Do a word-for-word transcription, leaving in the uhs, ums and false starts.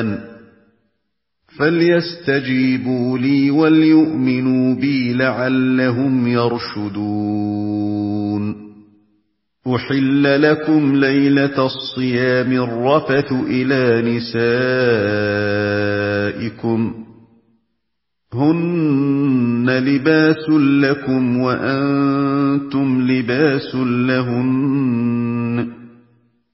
الْقُرْآنِ فَلْيَسْتَجِيبُوا لِي وَلْيُؤْمِنُوا بِي لَعَلَّهُمْ يَرْشُدُونَ أُحِلَّ لَكُمْ لَيْلَةَ الصِّيَامِ الرَّفَثُ إِلَىٰ نِسَائِكُمْ هُنَّ لِبَاسٌ لَّكُمْ وَأَنتُمْ لِبَاسٌ لَّهُنَّ